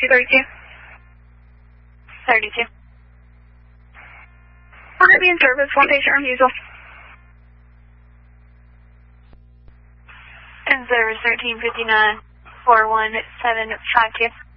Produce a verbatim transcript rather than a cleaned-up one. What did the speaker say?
two thirty-two. thirty-two. We're going to be in service, one patient refusal. In service thirteen fifty-nine, four one seven five two.